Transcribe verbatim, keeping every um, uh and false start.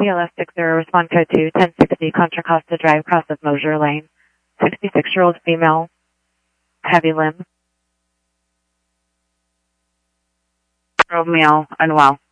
T L S six zero, respond code two, ten sixty Contra Costa Drive, cross of Mosier Lane. sixty-six-year-old female, heavy limb. Male, unwell.